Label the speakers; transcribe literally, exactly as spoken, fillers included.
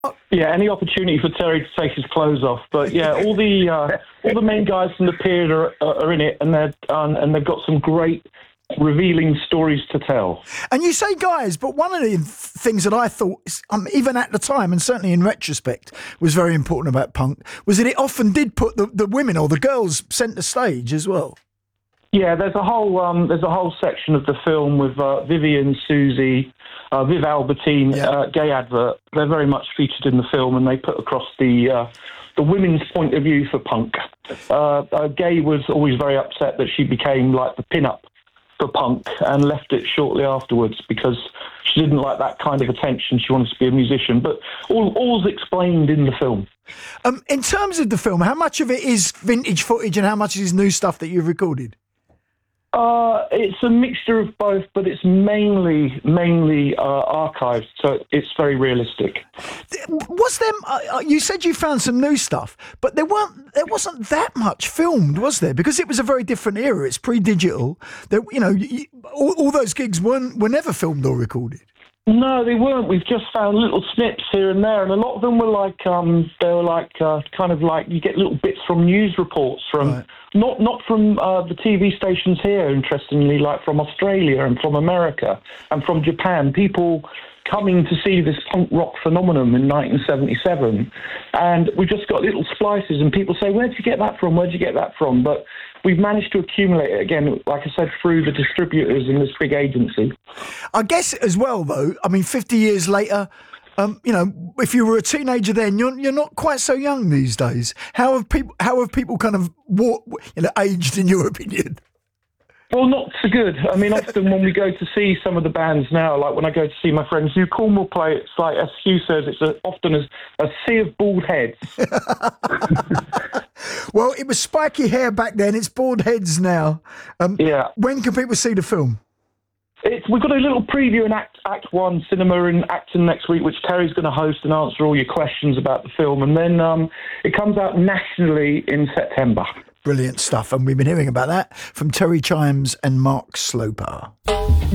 Speaker 1: Yeah, any opportunity for Terry to take his clothes off. But yeah, all the uh, all the main guys from the period are, are in it, and they're um, and they've got some great, revealing stories to tell.
Speaker 2: And you say guys, but one of the things that I thought, um, even at the time, and certainly in retrospect, was very important about punk, was that it often did put the, the women or the girls centre stage as well.
Speaker 1: Yeah, there's a whole um, there's a whole section of the film with uh, Vivian, Susie, uh, Viv Albertine,
Speaker 2: Yeah.
Speaker 1: uh, Gay Advert. They're very much featured in the film, and they put across the uh, the women's point of view for punk. Uh, uh, Gay was always very upset that she became like the pin-up for punk and left it shortly afterwards because she didn't like that kind of attention. She wanted to be a musician, but all all's explained in the film.
Speaker 2: Um, in terms of the film, how much of it is vintage footage and how much is new stuff that you've recorded?
Speaker 1: Uh, it's a mixture of both, but it's mainly mainly uh, archived, so it's very realistic.
Speaker 2: Was there? Uh, you said you found some new stuff, but there weren't. There wasn't that much filmed, was there? Because it was a very different era. It's pre-digital. There, you know, you, all, all those gigs weren't were never filmed or recorded.
Speaker 1: No, they weren't. We've just found little snips here and there, and a lot of them were like um, they were like uh, kind of like you get little bits from news reports from
Speaker 2: Right.
Speaker 1: not not from uh, the T V stations here. Interestingly, like from Australia and from America and from Japan, people coming to see this punk rock phenomenon in nineteen seventy-seven, and we just got little splices, and people say, "Where'd you get that from? Where'd you get that from?" But we've managed to accumulate it again, like I said, through the distributors in this big agency.
Speaker 2: I guess as well, though. I mean, fifty years later, um, you know, if you were a teenager then, you're you're not quite so young these days. How have people how have people kind of walk, you know, aged in your opinion?
Speaker 1: Well, not so good. I mean, often when we go to see some of the bands now, like when I go to see my friends Hugh Cornwall play, it's like, as Hugh says, it's a, often as a sea of bald heads.
Speaker 2: Well, it was spiky hair back then. It's bald heads now. Um,
Speaker 1: Yeah.
Speaker 2: When can people see the film?
Speaker 1: It's, we've got a little preview in Act Act One Cinema in Acton next week, which Terry's going to host and answer all your questions about the film. And then um, it comes out nationally in September.
Speaker 2: Brilliant stuff. And we've been hearing about that from Terry Chimes and Mark Sloper.